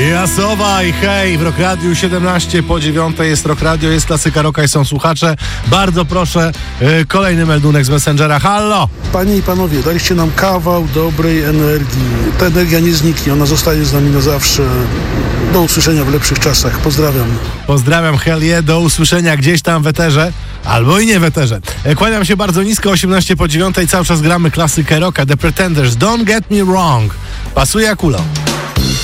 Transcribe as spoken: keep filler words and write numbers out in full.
Jasowa i hej, w Rock Radiu siedemnaście po dziewiątej jest Rock Radio, jest klasyka rocka i są słuchacze. Bardzo proszę, yy, kolejny meldunek z Messengera. Hallo! Panie i panowie, daliście nam kawał dobrej energii. Ta energia nie zniknie, ona zostaje z nami na zawsze. Do usłyszenia w lepszych czasach. Pozdrawiam. Pozdrawiam, hell yeah, do usłyszenia gdzieś tam w eterze, albo i nie w eterze. Kłaniam się bardzo nisko, osiemnaście po dziewiątej, cały czas gramy klasykę rocka, The Pretenders, Don't Get Me Wrong. Pasuje jak ulał.